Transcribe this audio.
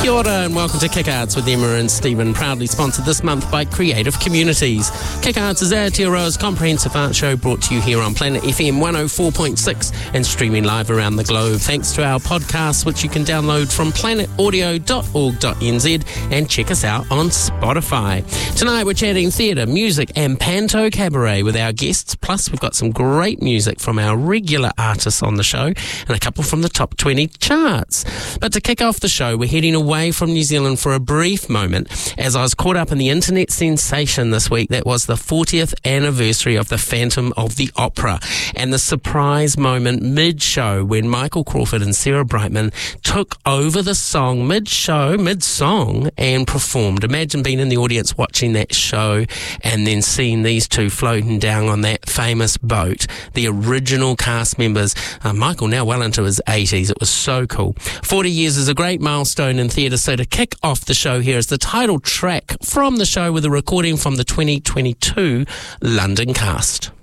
Kia ora and welcome to Kick Arts with Emma and Stephen, proudly sponsored this month by Creative Communities. Kick Arts is Aotearoa's comprehensive art show brought to you here on Planet FM 104.6 and streaming live around the globe thanks to our podcasts, which you can download from planetaudio.org.nz and check us out on Spotify. Tonight we're chatting theatre, music and panto cabaret with our guests, plus we've got some great music from our regular artists on the show and a couple from the top 20 charts. But to kick off the show, we're heading away from New Zealand for a brief moment as I was caught up in the internet sensation this week that was the 40th anniversary of the Phantom of the Opera and the surprise moment mid-show when Michael Crawford and Sarah Brightman took over the song mid-song and performed. Imagine being in the audience watching that show and then seeing these two floating down on that famous boat, the original cast members. Michael now well into his 80s. It was so cool. 40 years is a great milestone in theatre, so to kick off the show here is the title track from the show with a recording from the 2022 London cast.